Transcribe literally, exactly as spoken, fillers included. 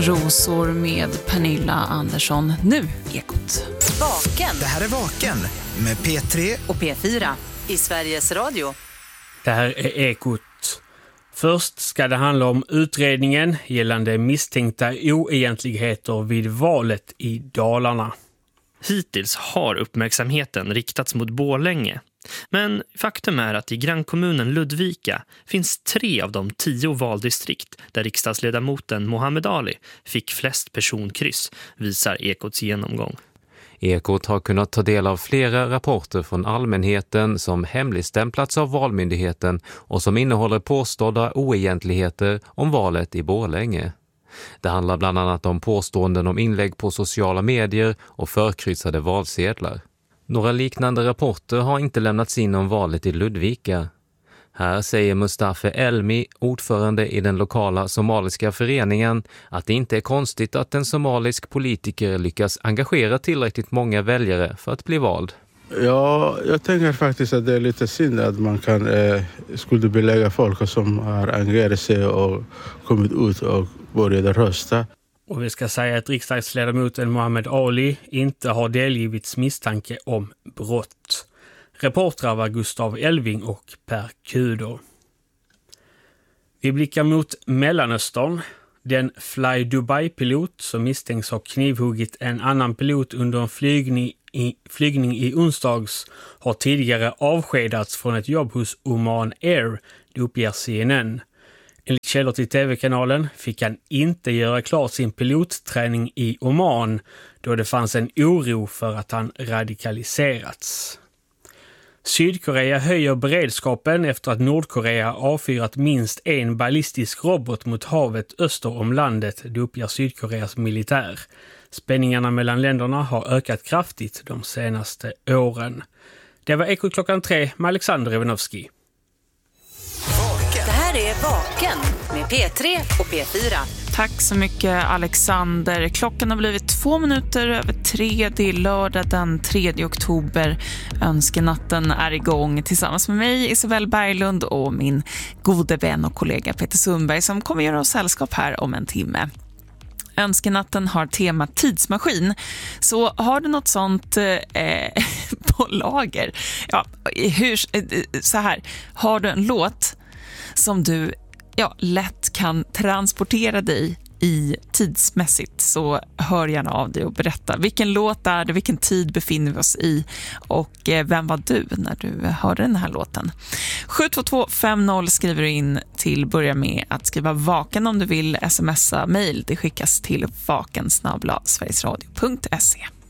Rosor med Pernilla Andersson. Nu Ekot. Vaken. Det här är Vaken med P tre och P fyra i Sveriges Radio. Det här är Ekot. Först ska det handla om utredningen gällande misstänkta oegentligheter vid valet i Dalarna. Hittills har uppmärksamheten riktats mot Borlänge. Men faktum är att i grannkommunen Ludvika finns tre av de tio valdistrikt där riksdagsledamoten Mohammed Ali fick flest personkryss, visar Ekots genomgång. Ekot har kunnat ta del av flera rapporter från allmänheten som hemligstämplats av Valmyndigheten och som innehåller påstådda oegentligheter om valet i Borlänge. Det handlar bland annat om påståenden om inlägg på sociala medier och förkryssade valsedlar. Några liknande rapporter har inte lämnats in om valet i Ludvika. Här säger Mustafa Elmi, ordförande i den lokala somaliska föreningen, att det inte är konstigt att en somalisk politiker lyckas engagera tillräckligt många väljare för att bli vald. Ja, jag tänker faktiskt att det är lite synd att man kan eh, skuldbelägga folk som har engagerat sig och kommit ut och börjat rösta. Och vi ska säga att riksdagsledamoten Mohammed Ali inte har delgivits misstanke om brott. Reportrar var Gustav Elving och Per Kudo. Vi blickar mot Mellanöstern. Den Fly Dubai-pilot som misstänks ha knivhuggit en annan pilot under en flygning i, flygning i onsdags har tidigare avskedats från ett jobb hos Oman Air, det uppger C N N. Enligt källor till tv-kanalen fick han inte göra klart sin pilotträning i Oman då det fanns en oro för att han radikaliserats. Sydkorea höjer beredskapen efter att Nordkorea avfyrat minst en ballistisk robot mot havet öster om landet, det uppger Sydkoreas militär. Spänningarna mellan länderna har ökat kraftigt de senaste åren. Det var Ekot klockan tre med Alexander Ivanovski. Det här är Vaken med P tre och P fyra. Tack så mycket Alexander. Klockan har blivit två minuter över tre. Det är lördag den tredje oktober. Önskenatten är igång tillsammans med mig, Isabel Berglund, och min gode vän och kollega Peter Sundberg som kommer göra oss sällskap här om en timme. Önskenatten har tema tidsmaskin. Så har du något sånt eh, på lager? Ja, hur, så här. Har du en låt som du ja, lätt kan transportera dig i tidsmässigt, så hör gärna av dig och berätta. Vilken låt är det? Vilken tid befinner vi oss i? Och eh, vem var du när du hörde den här låten? sju två två fem noll skriver du in till. Börja med att skriva vaken om du vill. Smsa, mail. Det skickas till vaken snabel-a sverigesradio punkt se.